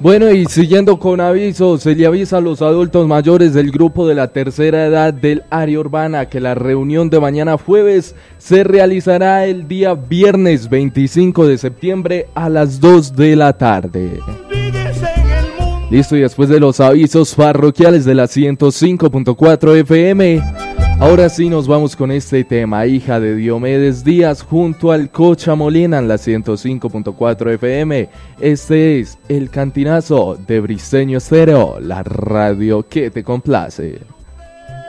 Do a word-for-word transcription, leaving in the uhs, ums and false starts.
Bueno, y siguiendo con avisos, se le avisa a los adultos mayores del grupo de la tercera edad del área urbana que la reunión de mañana jueves se realizará el día viernes veinticinco de septiembre a las dos de la tarde. Listo, y después de los avisos parroquiales de la ciento cinco punto cuatro F M, ahora sí nos vamos con este tema, hija de Diomedes Díaz junto al Cocha Molina en la ciento cinco punto cuatro F M. Este es el cantinazo de Briseño Estéreo, la radio que te complace.